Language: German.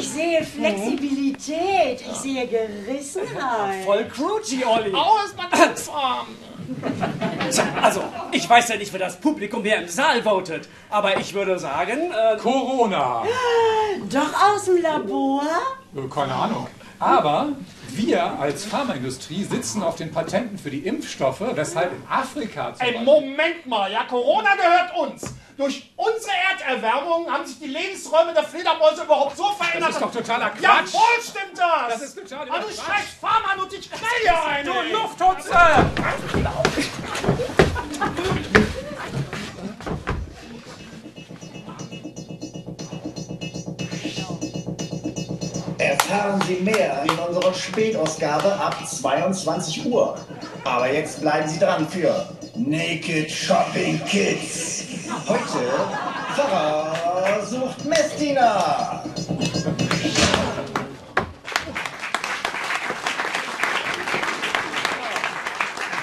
Ich sehe Flexibilität, ich sehe Gerissenheit. Voll crunchy, Olli. Au, ist man langsam. Tja, also, ich weiß ja nicht, wer das Publikum hier im Saal votet, aber ich würde sagen... Corona. Doch aus dem Labor? Keine Ahnung. Aber wir als Pharmaindustrie sitzen auf den Patenten für die Impfstoffe, weshalb in Afrika zum Ey, Beispiel... Moment mal, ja, Corona gehört uns. Durch unsere Erderwärmung haben sich die Lebensräume der Fledermäuse überhaupt so verändert. Das ist doch totaler Quatsch. Jawohl, stimmt das. Das ist total Aber du Quatsch. scheiß Fahrmann und ich knall hier eine. Du Lufthutze! Erfahren Sie mehr in unserer Spätausgabe ab 22 Uhr. Aber jetzt bleiben Sie dran für Naked Shopping Kids. Heute Pfarrer sucht Messdiener.